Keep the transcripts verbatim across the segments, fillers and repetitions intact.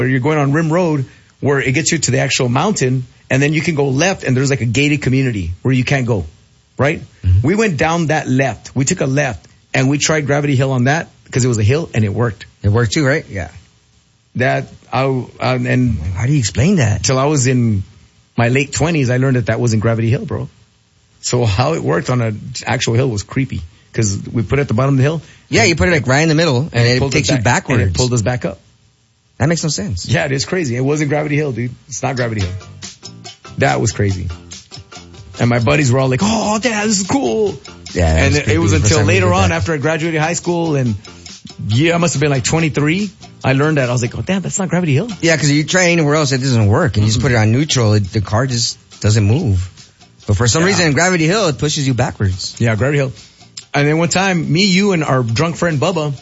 Where you're going on Rim Road, where it gets you to the actual mountain, and then you can go left, and there's like a gated community where you can't go, right? Mm-hmm. We went down that left. We took a left, and we tried Gravity Hill on that because it was a hill, and it worked. It worked too, right? Yeah. That, I, uh, and how do you explain that? Till I was in my late twenties, I learned that that wasn't Gravity Hill, bro. So how it worked on an actual hill was creepy. Cause we put it at the bottom of the hill. Yeah, you put it like right in the middle, and, and it, it takes back, you backwards. And it pulled us back up. That makes no sense. Yeah, it is crazy. It wasn't Gravity Hill, dude. It's not Gravity Hill. That was crazy. And my buddies were all like, oh, Dad, this is cool. Yeah. And it, it was until later on, after I graduated high school, and yeah, I must have been like twenty-three, I learned that. I was like, oh, damn, that's not Gravity Hill. Yeah, because you try anywhere else, it doesn't work. And you just put it on neutral, it, the car just doesn't move. But for some yeah. reason, in Gravity Hill, it pushes you backwards. Yeah, Gravity Hill. And then one time, me, you, and our drunk friend Bubba,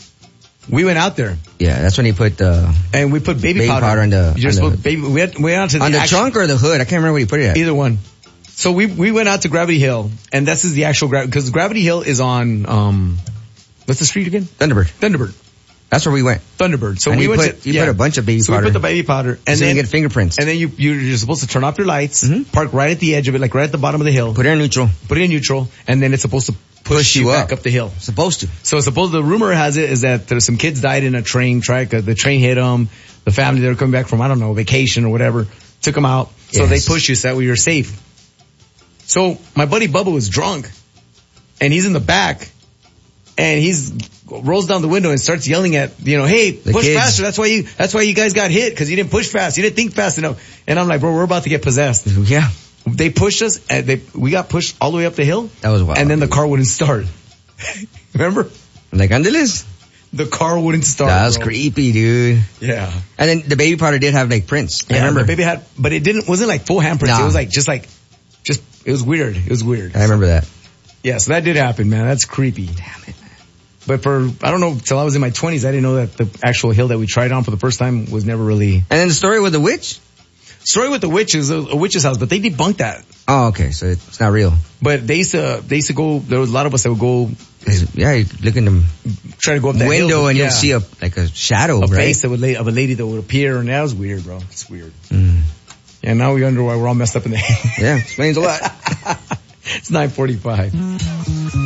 we went out there. Yeah, that's when you put the... And we put baby, baby powder. powder on the... You're on the baby, we, had, we went out to the... On the actual, trunk or the hood? I can't remember where you put it at. Either one. So we we went out to Gravity Hill, and this is the actual... Because Gravity Hill is on... um What's the street again? Thunderbird. Thunderbird. That's where we went. Thunderbird. So and we you went put, to... You yeah. put a bunch of baby so powder. So we put the baby powder. And so then you get fingerprints. And then you, you're supposed to turn off your lights, mm-hmm. park right at the edge of it, like right at the bottom of the hill. Put it in neutral. Put it in neutral, and then it's supposed to push, push you, you back up. up the hill. Supposed to. So suppose the rumor has it is that there's some kids died in a train track. Uh, the train hit them. The family, they were coming back from, I don't know, vacation or whatever, took them out. So yes. they push you so that way you're safe. So my buddy Bubba was drunk, and he's in the back, and he's rolls down the window and starts yelling at, you know, hey, the push kids. faster. That's why you, that's why you guys got hit, because you didn't push fast. You didn't think fast enough. And I'm like, bro, we're about to get possessed. Yeah. They pushed us, and they, we got pushed all the way up the hill. That was wild. And then the car wouldn't start. Remember? Like, Angeles? The car wouldn't start. That was bro. creepy, dude. Yeah. And then the baby powder did have like prints. Yeah, I remember. the baby had, but it didn't, wasn't like full handprints. Nah. It was like, just like, just, it was weird. It was weird. I remember that. Yeah, so that did happen, man. That's creepy. Damn it, man. But for, I don't know, till I was in my twenties, I didn't know that the actual hill that we tried on for the first time was never really... And then the story with the witch? Story with the witch is a, a witch's house, but they debunked that. Oh, okay, so it's not real. But they used to, they used to go, there was a lot of us that would go... Yeah, you look in the try to go up that window hill, and yeah. you'll see a, like a shadow, a right? A face that would lay, of a lady that would appear, and that was weird, bro. It's weird. Mm. And now we wonder why we're all messed up in the head. Yeah, explains a lot. It's nine forty-five.